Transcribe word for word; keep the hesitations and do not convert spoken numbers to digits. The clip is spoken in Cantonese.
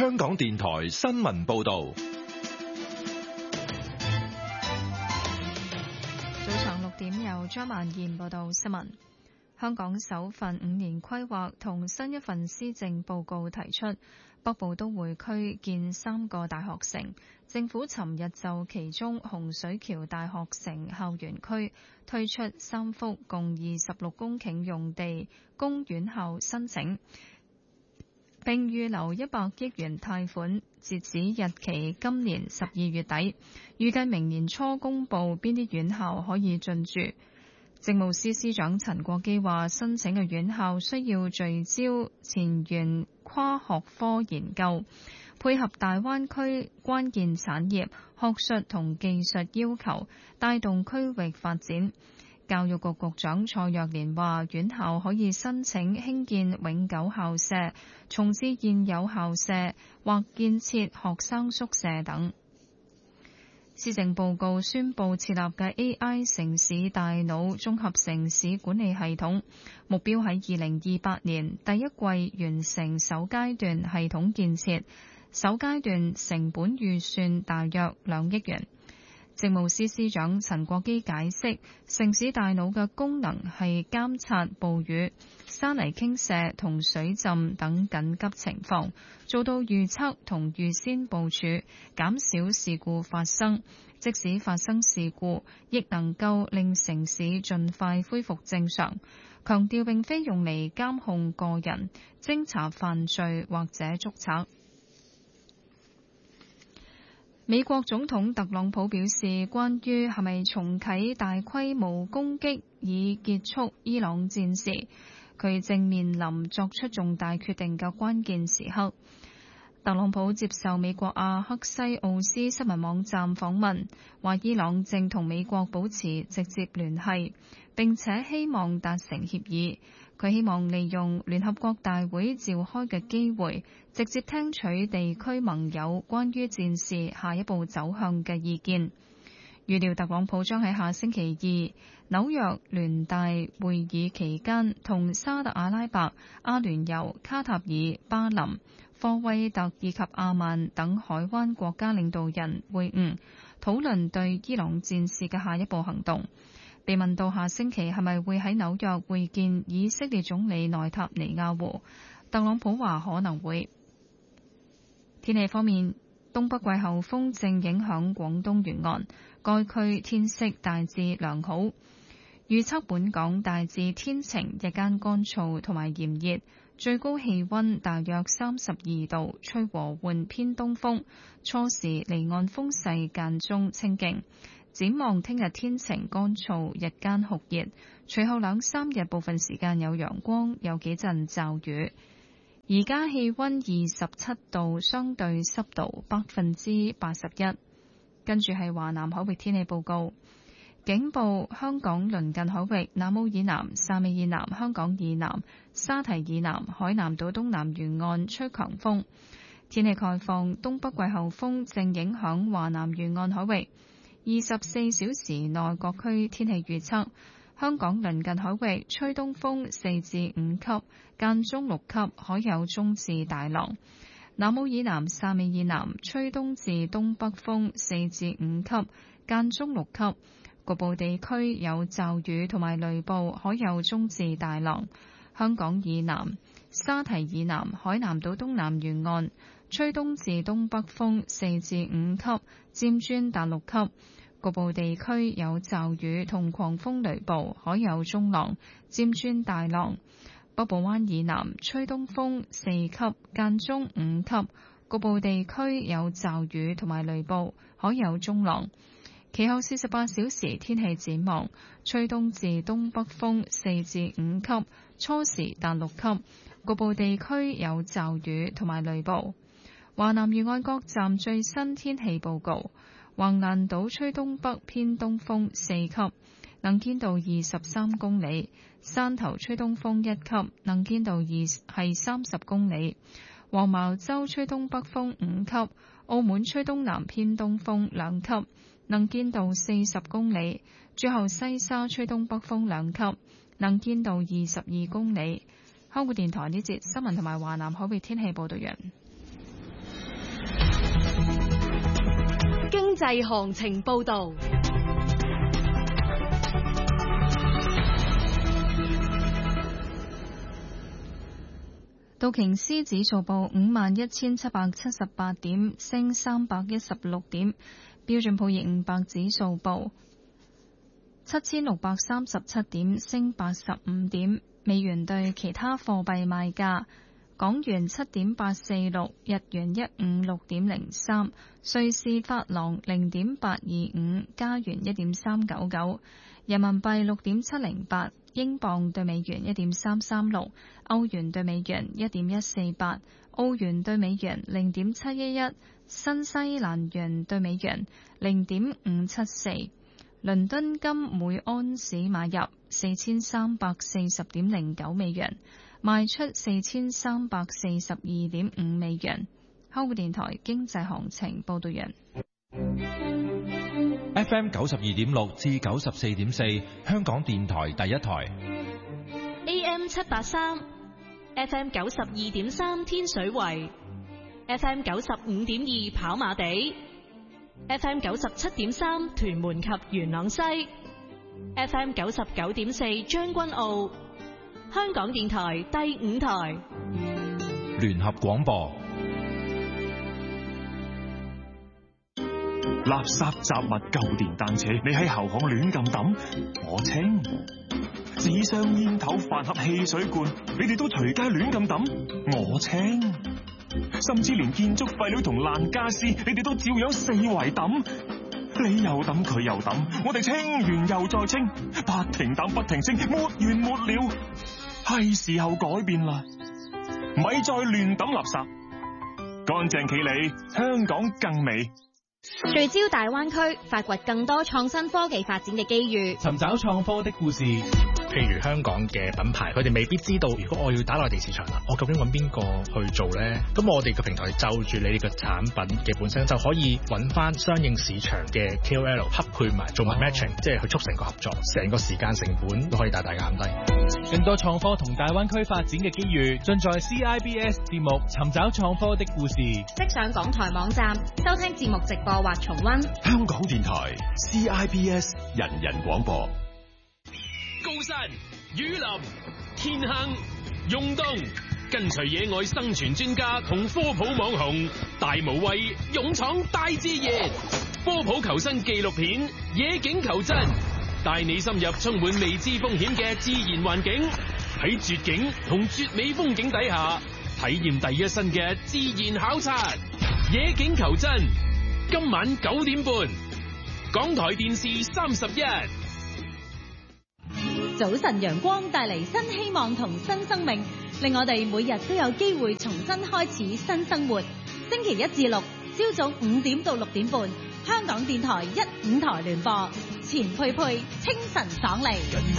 香港電台新聞報道。 早上六點由張曼燕報道新聞。香港首份五年規劃同新一份施政報告提出，北部都會區建三個大學城。政府尋日就其中洪水橋大學城校園區推出三幅共二十六公頃用地供院校申請，並預留一百億元貸款，截止日期今年十二月底，預計明年初公布邊啲院校可以進駐。政務司司長陳國基話，申請嘅院校需要聚焦前沿跨學科研究，配合大灣區關鍵產業、學術同技術要求，帶動區域發展。教育局局長蔡若蓮話，院校可以申請興建永久校舍、重置現有校舍或建設學生宿舍等。施政報告宣布設立嘅 A I 城市大腦綜合城市管理系統，目標喺二零二八年第一季完成首階段系統建設，首階段成本預算大約兩億元。政務司司長陳國基解釋，城市大腦嘅功能係監察暴雨、山泥傾瀉同水浸等緊急情況，做到預測同預先部署，減少事故發生。即使發生事故，亦能夠令城市盡快恢復正常。強調並非用嚟監控個人、偵查犯罪或者捉賊。美國總統特朗普表示，關於係咪重啟大規模攻擊以結束伊朗戰事，佢正面臨作出重大決定嘅關鍵時刻。特朗普接受美國阿克西奧斯新聞網站訪問，話伊朗正同美國保持直接聯繫，並且希望達成協議。佢希望利用聯合國大會召開嘅機會，直接聽取地區盟友關於戰事下一步走向嘅意見。預料特朗普將喺下星期二紐約聯大會議期間同沙特阿拉伯、阿聯酋、卡塔爾、巴林、科威特以及阿曼等海灣國家領導人會晤，討論對伊朗戰事嘅下一步行動。被問到下星期係咪會喺紐約會見以色列總理內塔尼亞胡，特朗普話可能會。天氣方面，東北季候風正影響廣東沿岸，該區天色大致良好。預測本港大致天晴，日間乾燥同埋炎熱，最高氣溫大約三十二度，吹和緩偏東風，初時離岸風勢間中清勁。展望聽日天晴乾燥，日間酷熱，隨後兩三日部分時間有陽光，有幾陣驟雨。而家氣溫二十七度，相對濕度百分之八十一。跟住係華南海域天氣報告，警報香港鄰近海域南澳以南、汕尾以南、香港以南、沙堤以南、海南島東南沿岸吹強風。天氣概況，東北季候風正影響華南沿岸海域。二十四小時內各區天氣預測：香港鄰近海域吹東風四至五級，間中六級，海有中至大浪；南澳以南、汕尾以南吹東至東北風四至五級，間中六級，局部地區有驟雨同埋雷暴，海有中至大浪。香港以南、沙堤以南、海南島東南沿岸吹東至東北風四至五級，尖磚達六級，局部地區有驟雨同狂風雷暴，海有中浪，尖磚大浪。北部灣以南吹東風四級，間中五級，局部地區有驟雨同埋雷暴，海有中浪。其後四十八小時天氣展望，吹東至東北風四至五級，初時達六級，局部地區有驟雨同埋雷暴。華南沿岸各站最新天氣報告：橫瀾島吹東北偏東風四級，能見度二十三公里；汕頭吹東風一級，能見度二係三十公里；黃茅洲吹東北風五級，澳門吹東南偏東風兩級，能見度四十公里；最後西沙吹東北風兩級，能見度二十二公里。香港電台呢節新聞同埋華南海域天氣報道完。 濟行情報導。 道瓊斯指數報五萬一千七百七十八點，升三百一十六點。標準普爾五百指數報七千六百三十七點，升八十五點。美元對其他貨幣賣價：港元七點八四六，日元一五六點零三，瑞士法郎零點八二五，加元一點三九九，人民幣六點七零八，英鎊對美元一點三三六，歐元對美元一點一四八，澳元對美元零點七一一，新西蘭元對美元零點五七四。倫敦金每安士買入四千三百四十點零九美元，賣出四千三百四十二點五美元。香港電台經濟行情報道完。 F M 九十二點六至九十四點四，香港電台第一台。 A M 七八三，F M 九十二點三天水圍，F M 九十五點二跑馬地。F M 九十七點三屯門及元朗西 ，F M 九十九點四將軍澳，香港電台第五台聯合廣播。 垃圾雜物舊電單車，你喺後巷亂咁抌，我清；紙箱煙頭飯盒汽水罐，你哋都隨街亂咁抌，我清。甚至連建築廢料同爛家私，你哋都照樣四圍抌，你又抌佢又抌，我哋清完又再清，不停抌不停清，沒完沒了。係時候改變啦，咪再亂抌垃圾，乾淨企理，香港更美。 聚焦大灣區，發掘更多創新科技發展嘅機遇， 尋找創科的故事。譬如香港嘅品牌，佢哋未必知道，如果我要打內地市場啦，我究竟揾邊個去做呢？咁我哋嘅平台就住你哋嘅產品嘅本身，就可以揾翻相應市場嘅 K O L 匹配埋，做埋 matching，、哦、即係去促成個合作，成個時間成本都可以大大減低。 更多創科同大灣區發展嘅機遇，盡在 C I B S 節目《尋找創科的故事》。 即上港台網站收聽節目直播或重溫。 香港電台 C I B S 人人廣播。 高山、雨林、天坑、湧東，跟隨野外生存專家同科普網紅大無畏勇闖大自然，科普求生紀錄片《野境求真》，帶你深入充滿未知風險嘅自然環境，喺絕景同絕美風景底下體驗第一身嘅自然考察。《野境求真》今晚九點半，港台電視三十一。 早晨陽光帶嚟新希望同新生命，令我哋每日都有機會重新開始新生活。星期一至六朝早五點到六點半，香港電台一五台聯播，錢佩佩清晨爽利。